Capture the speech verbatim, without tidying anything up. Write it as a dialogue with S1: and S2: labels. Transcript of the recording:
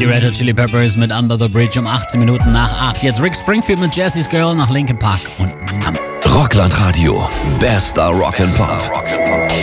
S1: Die Red Hot Chili Peppers mit Under the Bridge um achtzehn Minuten nach acht. Jetzt Rick Springfield mit Jesse's Girl nach Linkin Park und Numb.
S2: Rockland Radio. Bester Rock and Pop.